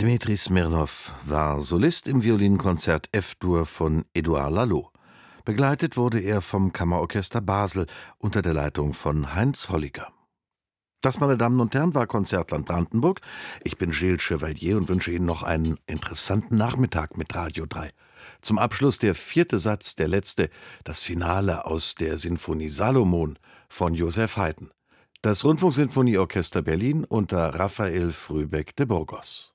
Dmitri Smirnow war Solist im Violinkonzert F-Dur von Édouard Laloux. Begleitet wurde er vom Kammerorchester Basel unter der Leitung von Heinz Holliger. Das, meine Damen und Herren, war Konzertland Brandenburg. Ich bin Gilles Chevalier und wünsche Ihnen noch einen interessanten Nachmittag mit Radio 3. Zum Abschluss der 4. Satz, der letzte, das Finale aus der Sinfonie Salomon von Joseph Haydn. Das Rundfunksinfonieorchester Berlin unter Raphael Frühbeck de Burgos.